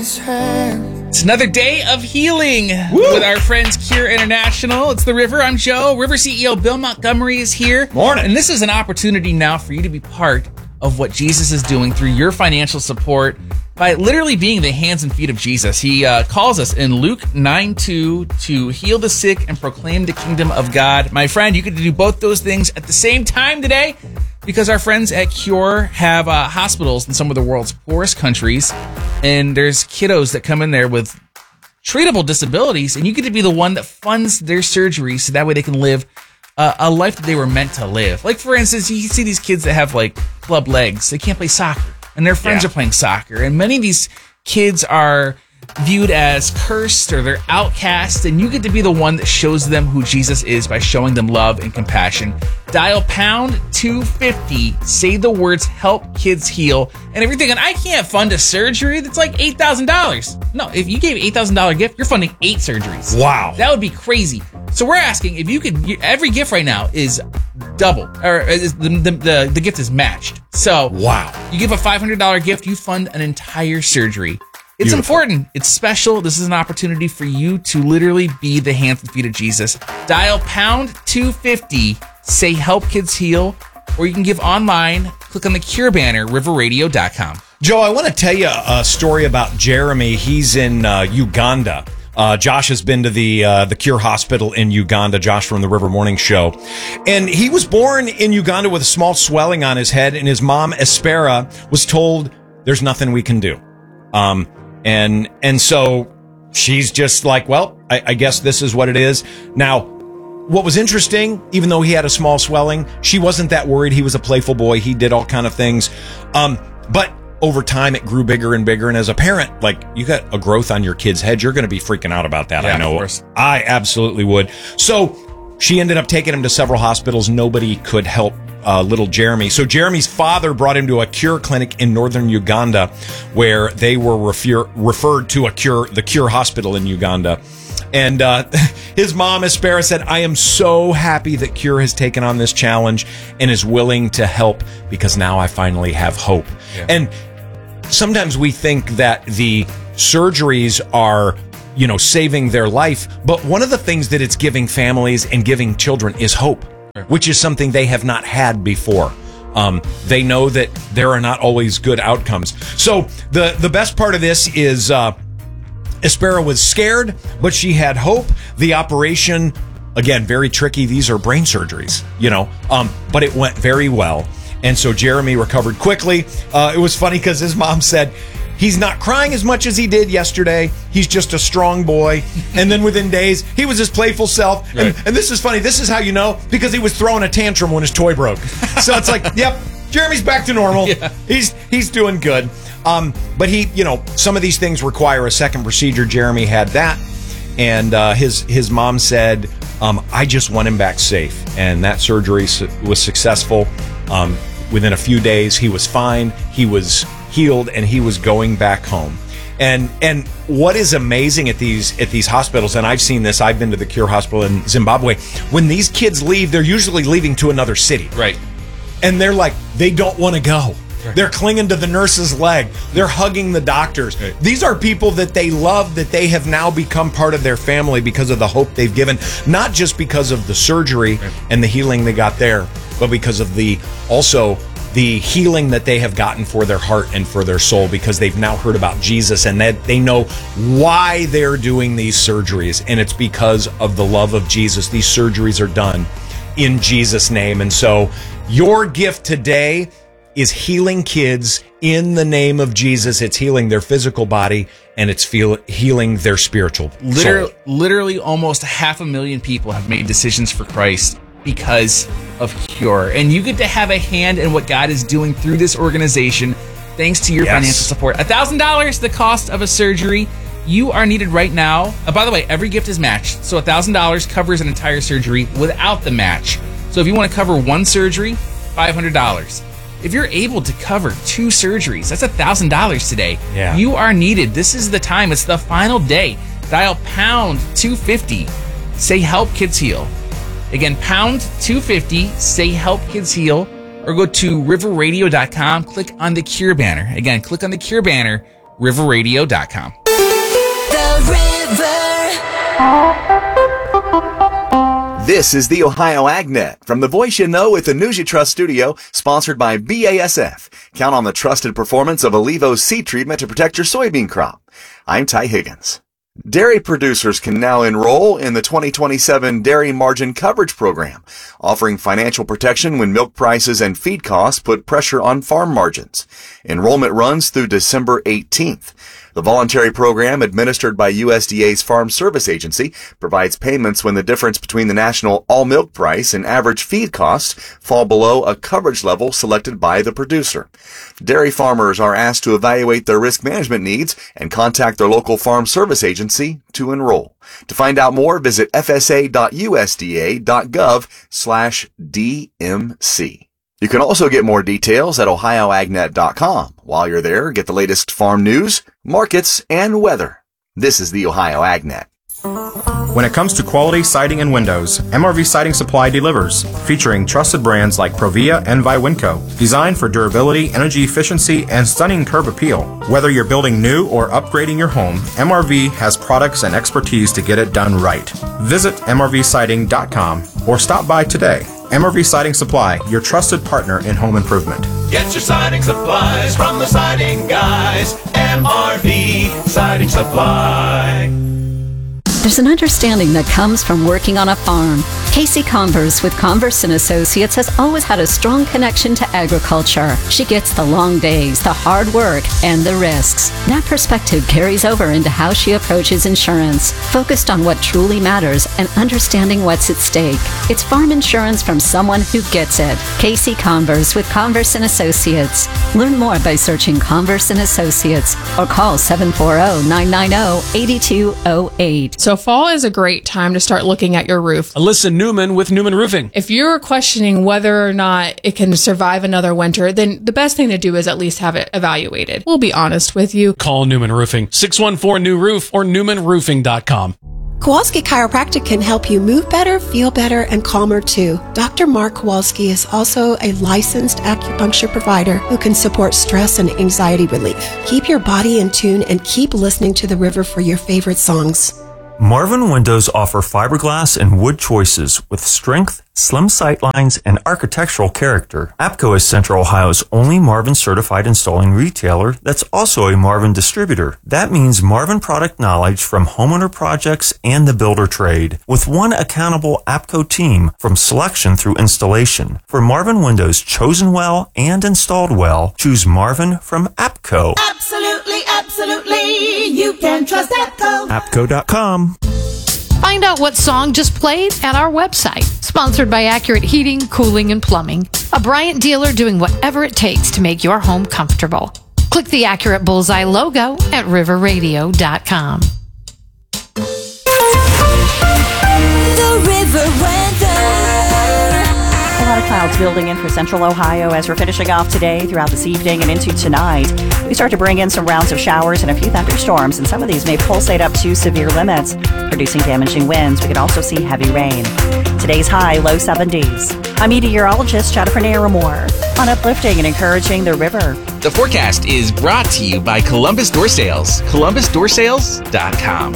his hand. It's another day of healing with our friends Cure International. It's the River. I'm Joe. River CEO Bill Montgomery is here. Morning. And this is an opportunity now for you to be part of what Jesus is doing through your financial support by literally being the hands and feet of Jesus. He calls us in Luke 9:2 to heal the sick and proclaim the kingdom of God. My friend, you get to do both those things at the same time today because our friends at Cure have hospitals in some of the world's poorest countries, and there's kiddos that come in there with treatable disabilities, and you get to be the one that funds their surgery so that way they can live a life that they were meant to live. Like, for instance, you see these kids that have, like, club legs. They can't play soccer, and their friends are playing soccer. And many of these kids are viewed as cursed or they're outcast, and you get to be the one that shows them who Jesus is by showing them love and compassion. Dial pound 250, say the words help kids heal, and everything. And I can't fund a surgery that's like $8,000. No, if you gave $8,000 gift, you're funding 8 surgeries. Wow. That would be crazy. So we're asking if you could, every gift right now is double, or the gift is matched. So wow. You give a $500 gift, you fund an entire surgery. It's important. It's special. This is an opportunity for you to literally be the hands and feet of Jesus. Dial pound 250, say help kids heal, or you can give online. Click on the Cure banner, riverradio.com. Joe, I want to tell you a story about Jeremy. He's in Uganda. Josh has been to the Cure Hospital in Uganda, Josh from the River Morning Show. And he was born in Uganda with a small swelling on his head, and his mom, Espera, was told, there's nothing we can do. And so she's just like, well, I guess this is what it is. Now, what was interesting, even though he had a small swelling, she wasn't that worried. He was a playful boy. He did all kind of things. But over time, it grew bigger and bigger. And as a parent, like, you got a growth on your kid's head, you're going to be freaking out about that. Yeah, I know. Of course. I absolutely would. So she ended up taking him to several hospitals. Nobody could help little Jeremy. So Jeremy's father brought him to a Cure clinic in northern Uganda, where they were referred to the Cure Hospital in Uganda. And his mom, Espera, said, I am so happy that Cure has taken on this challenge and is willing to help because now I finally have hope. Yeah. And sometimes we think that the surgeries are, saving their life. But one of the things that it's giving families and giving children is hope, which is something they have not had before. They know that there are not always good outcomes. So the best part of this is Espera was scared, but she had hope. The operation, again, very tricky. These are brain surgeries, but it went very well. And so Jeremy recovered quickly. It was funny because his mom said, he's not crying as much as he did yesterday. He's just a strong boy. And then within days, he was his playful self. Right. And this is funny. This is how you know, because he was throwing a tantrum when his toy broke. So it's like, yep, Jeremy's back to normal. Yeah. He's doing good. But he, some of these things require a second procedure. Jeremy had that. And his mom said, I just want him back safe. And that surgery was successful. Within a few days, he was fine. He was healed, and he was going back home. And what is amazing at these hospitals, and I've seen this, I've been to the Cure Hospital in Zimbabwe, when these kids leave, they're usually leaving to another city. Right. And they're like, they don't want to go. Right. They're clinging to the nurse's leg. They're hugging the doctors. Right. These are people that they love, that they have now become part of their family because of the hope they've given, not just because of the surgery and the healing they got there, but because of the healing that they have gotten for their heart and for their soul, because they've now heard about Jesus and that they know why they're doing these surgeries. And it's because of the love of Jesus. These surgeries are done in Jesus' name. And so your gift today is healing kids in the name of Jesus. It's healing their physical body, and it's healing their spiritual soul. Literally almost 500,000 people have made decisions for Christ because of Cure. And you get to have a hand in what God is doing through this organization thanks to your financial support. $1,000, the cost of a surgery. You are needed right now. By the way, every gift is matched. So $1,000 covers an entire surgery without the match. So if you want to cover one surgery, $500. If you're able to cover 2 surgeries, that's $1,000 today. Yeah. You are needed. This is the time. It's the final day. Dial pound 250. Say help kids heal. Again, pound 250. Say help kids heal. Or go to riverradio.com. Click on the Cure banner. Again, click on the Cure banner. riverradio.com. This is the Ohio AgNet from the voice you know with the News You Trust studio, sponsored by BASF. Count on the trusted performance of Allevo's seed treatment to protect your soybean crop. I'm Ty Higgins. Dairy producers can now enroll in the 2027 Dairy Margin Coverage Program, offering financial protection when milk prices and feed costs put pressure on farm margins. Enrollment runs through December 18th. The voluntary program, administered by USDA's Farm Service Agency, provides payments when the difference between the national all-milk price and average feed costs fall below a coverage level selected by the producer. Dairy farmers are asked to evaluate their risk management needs and contact their local Farm Service Agency to enroll. To find out more, visit fsa.usda.gov/DMC. You can also get more details at ohioagnet.com. While you're there, get the latest farm news, markets, and weather. This is the Ohio AgNet. When it comes to quality siding and windows, MRV Siding Supply delivers, featuring trusted brands like Provia and Viwinco, designed for durability, energy efficiency, and stunning curb appeal. Whether you're building new or upgrading your home, MRV has products and expertise to get it done right. Visit mrvsiding.com or stop by today. MRV Siding Supply, your trusted partner in home improvement. Get your siding supplies from the siding guys. MRV Siding Supply. There's an understanding that comes from working on a farm. Casey Converse with Converse & Associates has always had a strong connection to agriculture. She gets the long days, the hard work, and the risks. That perspective carries over into how she approaches insurance, focused on what truly matters and understanding what's at stake. It's farm insurance from someone who gets it. Casey Converse with Converse & Associates. Learn more by searching Converse & Associates or call 740-990-8208. So fall is a great time to start looking at your roof. Alyssa Newman with Newman Roofing. If you're questioning whether or not it can survive another winter, then the best thing to do is at least have it evaluated. We'll be honest with you. Call Newman Roofing, 614-NEW-ROOF or newmanroofing.com. Kowalski Chiropractic can help you move better, feel better, and calmer too. Dr. Mark Kowalski is also a licensed acupuncture provider who can support stress and anxiety relief. Keep your body in tune and keep listening to the river for your favorite songs. Marvin Windows offer fiberglass and wood choices with strength, slim sightlines, and architectural character. APCO is Central Ohio's only Marvin certified installing retailer that's also a Marvin distributor. That means Marvin product knowledge from homeowner projects and the builder trade, with one accountable APCO team from selection through installation. For Marvin Windows chosen well and installed well, choose Marvin from APCO. Absolutely, absolutely. You can trust APCO. APCO.com. Find out what song just played at our website. Sponsored by Accurate Heating, Cooling, and Plumbing. A Bryant dealer doing whatever it takes to make your home comfortable. Click the Accurate Bullseye logo at riverradio.com. The River Weather. A lot of clouds building in for Central Ohio as we're finishing off today, throughout this evening, and into tonight. We start to bring in some rounds of showers and a few thunderstorms, and some of these may pulsate up to severe limits, producing damaging winds. We could also see heavy rain. Today's high, low 70s. I'm meteorologist Jennifer Naramore on uplifting and encouraging the river. The forecast is brought to you by Columbus Door Sales, columbusdoorsales.com.